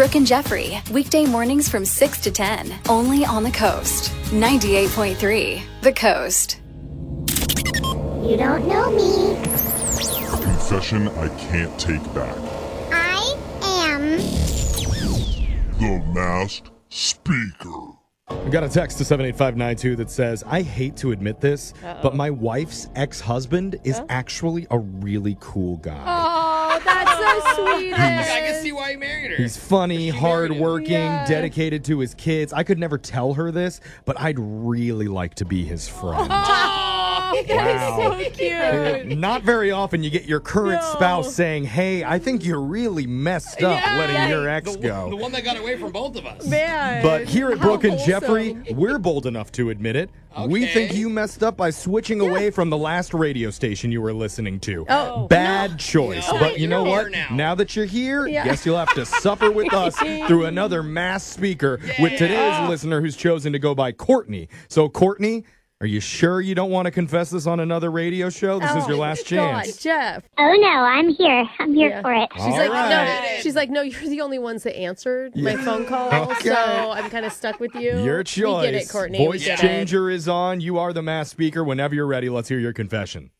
Brooke and Jeffrey, weekday mornings from 6 to 10, only on the Coast. 98.3, The Coast. You don't know me. Confession I can't take back. I am The Masked Speaker. We got a text to 78592 that says, I hate to admit this, but my wife's ex-husband is actually a really cool guy. Oh, that's so sweet. I can see why he married her. He's funny, hardworking, Yeah. dedicated to his kids. I could never tell her this, but I'd really like to be his friend. That's so cute. Not very often you get your current No. spouse saying, hey, I think you're really messed up Yeah. letting your ex the go. one that got away from both of us. Man. But here at How Brooke and wholesome. Jeffrey, we're bold enough to admit it. We Okay. think you messed up by switching away from the last radio station you were listening to. Oh, Bad choice. No, But you know you're what? here Now. now. That you're here, Yeah. guess you'll have to suffer with us through another mass speaker with today's listener who's chosen to go by Courtney. So, Courtney, are you sure you don't want to confess this on another radio show? This is your last God, chance. Jeff. Oh no, I'm here. I'm here Yeah. for it. She's All like, right. no. She's like, no. You're the only ones that answered my phone call, Okay. so I'm kind of stuck with you. Your choice. We get it, Courtney. Voice we get changer is on. You are the mass speaker. Whenever you're ready, let's hear your confession.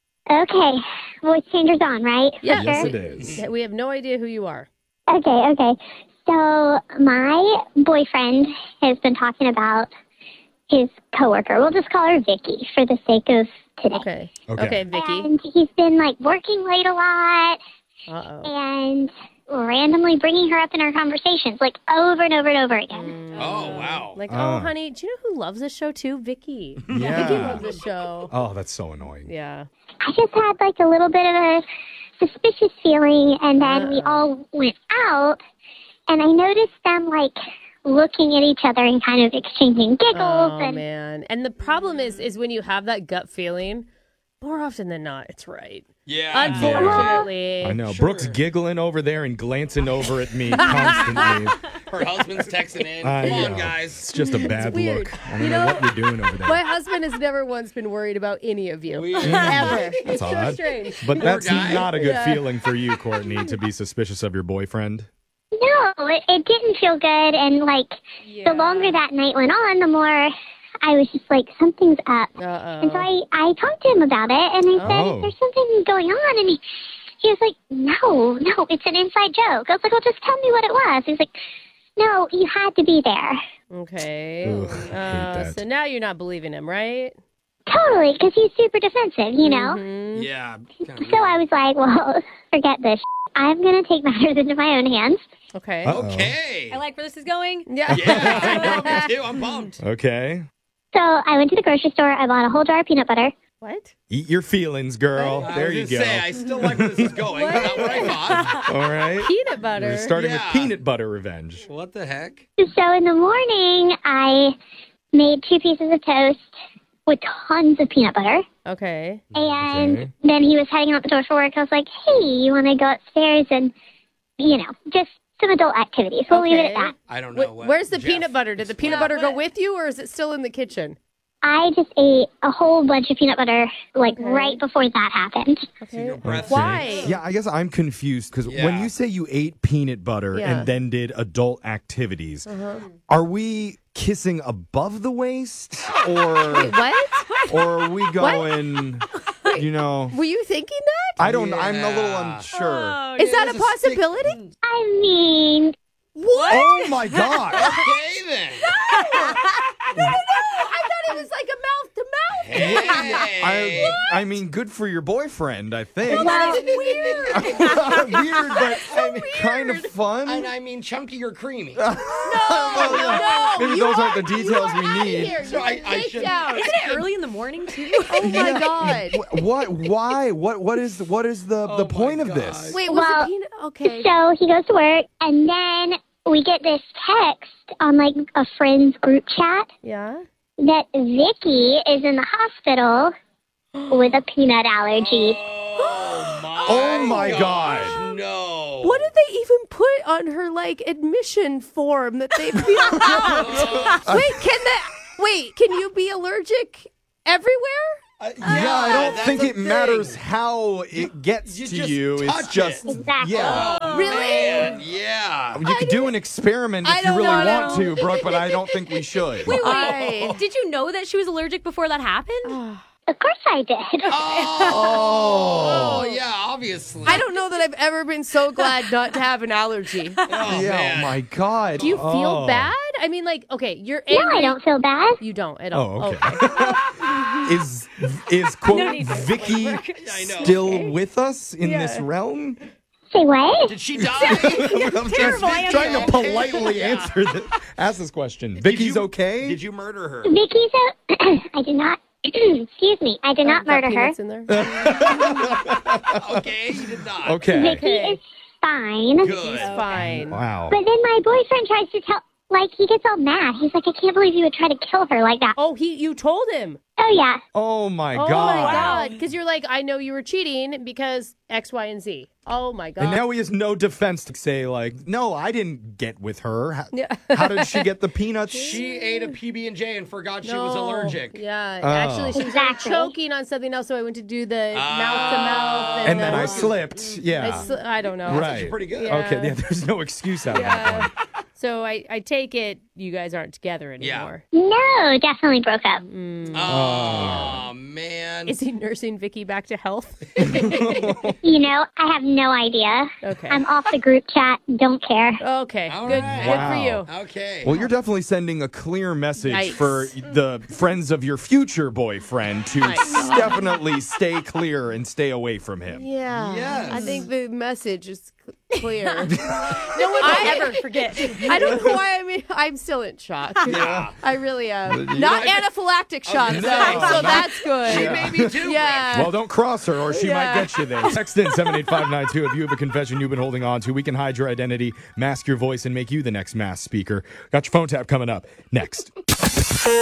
Okay, voice changer's on, right? For Yeah. Yes, sure? it is. it. We have no idea who you are. Okay. So my boyfriend has been talking about his coworker. We'll just call her Vicky for the sake of today. Okay, Vicky. And he's been like working late a lot Uh-oh. and randomly bringing her up in our conversations, like over and over and over again. Oh, wow. Like, oh, honey, do you know who loves this show too? Vicky. Yeah. Vicky loves this show. Oh, that's so annoying. Yeah. I just had like a little bit of a suspicious feeling, and then we all went out, and I noticed them like looking at each other and kind of exchanging giggles. Oh, and man. And the problem is when you have that gut feeling, more often than not, it's right. Yeah. Unfortunately. I know. Sure. Brooke's giggling over there and glancing over at me constantly. Her husband's texting in. I Come on, know. guys. It's just a bad weird. look. I don't You know know- what you're doing over there. My husband has never once been worried about any of you. Weird. Ever. That's It's so odd. strange. But that's guy. not a good Yeah. feeling for you, Courtney, to be suspicious of your boyfriend. no, it didn't feel good. And like the longer that night went on, the more I was just like, something's up. And so I talked to him about it, and I said, Oh. there's something going on. And he was like, no, it's an inside joke. I was like, well, just tell me what it was. He was like, no, you had to be there. Okay. Ugh, I hate that. So now you're not believing him, right? Totally, because he's super defensive, you know? Mhm. Yeah. So I was like, well, forget this. I'm going to take matters into my own hands. Okay. Uh-oh. Okay. I like where this is going. Yeah. Yeah, I know, me too. I'm pumped. Okay. So I went to the grocery store. I bought a whole jar of peanut butter. What? Eat your feelings, girl. I There was you gonna go. Say, I still like where this is going. Not what I thought. All right. Peanut butter. We're starting with Yeah. peanut butter revenge. What the heck? So in the morning, I made 2 pieces of toast with tons of peanut butter. Okay. And Okay. then he was heading out the door for work. I was like, hey, you want to go upstairs and, just some adult activities. We'll leave it at Okay. that. I don't know. Where's the Jeff peanut butter? Did the peanut butter go with you, or is it still in the kitchen? I just ate a whole bunch of peanut butter, Okay. right before that happened. Okay. your breath Why? Yeah, I guess I'm confused because when Yeah. you say you ate peanut butter Yeah. and then did adult activities, Uh-huh. are we kissing above the waist or What? or are we going, Were you thinking that? I don't I'm a little Yeah. unsure. Is that a there's a stick- possibility? I mean, What? Oh my god. Okay, then. I thought it was like a mouth to mouth. Hey. I mean good for your boyfriend, I think. That's weird. Weird, but kind of fun. And I mean chunky or creamy. No. Maybe You those aren't are- the details you we are outta need. here. So You I are should- out. Isn't it early in the morning too? Oh my god. What? Why? What is the point of this? Wait, was Well, it peanut? Okay. so he goes to work, and then we get this text on, like, a friend's group chat Yeah. that Vicky is in the hospital with a peanut allergy. Oh my gosh. No. What did they even put on her like admission form that they filled out? Wait, can you be allergic everywhere? Yeah, I don't that's think the it thing. matters how it gets You to just you. It's touch just it. Exactly. yeah. Oh, Really? man, yeah. You could could do an experiment if you really want to, Brooke, but I don't think we should. Wait. Did you know that she was allergic before that happened? Of course I did. Oh, yeah, obviously. I don't know that I've ever been so glad not to have an allergy. Oh, Yeah, man. oh my God. Do you feel bad? I mean, like, okay, you're No, angry. I don't feel bad. You don't at all. Oh, okay. Is quote need to Vicky I know. still with us in this realm? Say what? Did she die? I'm Terrible trying to answer. politely ask this question. Vicky's okay? Did you murder her? Vicky's I did not. Excuse me. I did not Got murder her. peanuts in there? Okay, you did not. Okay. Vicky is fine. Good. Fine. Wow. But then my boyfriend tries to tell, like, he gets all mad. He's like, I can't believe you would try to kill her like that. Oh, you told him. Oh, yeah. Oh my Oh God. my God. Because you're like, I know you were cheating because X, Y, and Z. Oh my God. And now he has no defense to say, like, no, I didn't get with her. Yeah. How did she get the peanuts? She ate a PB&J and forgot she was No. allergic. Yeah. Oh. Actually, she was Exactly. choking on something else, so I went to do the mouth to mouth. And then I slipped. Yeah. I don't know. Right. Pretty good. Yeah. Okay. Yeah, there's no excuse out of that one. So I take it you guys aren't together anymore. No, definitely broke up. Oh, man. Is he nursing Vicky back to health? You know, I have no idea. Okay. I'm off the group chat. Don't care. Okay. All Good. right. Good Wow. for you. Okay. Well, you're definitely sending a clear message Yikes. for the friends of your future boyfriend to definitely stay clear and stay away from him. Yeah. Yes. I think the message is clear. No one will ever forget. I don't know why I'm still in shock. Yeah. I really am. Not anaphylactic shock, No. though, so that's good. She may be too. Yeah. Well, don't cross her or she might get you there. Text in 78592 if you have a confession you've been holding on to. We can hide your identity, mask your voice, and make you the next mass speaker. Got your phone tap coming up next.